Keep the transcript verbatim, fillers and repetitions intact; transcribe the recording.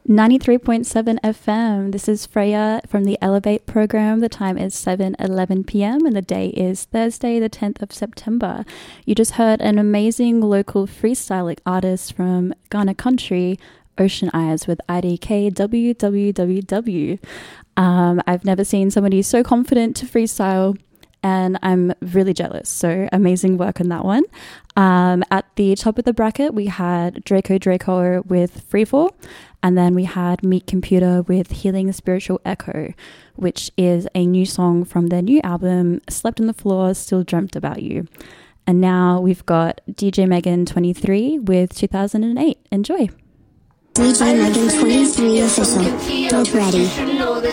ninety-three point seven F M. This is Freya from the Elevate program. The time is seven eleven p m and the day is Thursday, the tenth of September. You just heard an amazing local freestyling artist from Ghana Country, Ocean Eyes, with I D K W W W W. Um, I've never seen somebody so confident to freestyle, and I'm really jealous. So amazing work on that one. Um, at the top of the bracket, we had Draco Draco with Freefall, and then we had Meat Computer with Healing Spiritual Echo, which is a new song from their new album, Slept on the Floor, Still Dreamt About You. And now we've got D J Megan twenty-three with two thousand eight. Enjoy. D J Megan twenty-three official. Dope ready.